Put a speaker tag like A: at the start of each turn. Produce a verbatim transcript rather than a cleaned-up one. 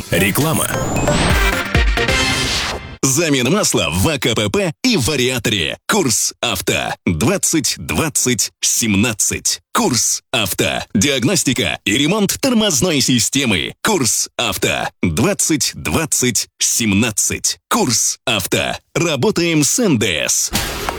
A: Реклама. Замена масла в АКПП и вариаторе. Курс авто двадцать двадцать семнадцать. Курс авто. Диагностика и ремонт тормозной системы. Курс авто двадцать двадцать семнадцать. Курс авто. Работаем с эн дэ эс.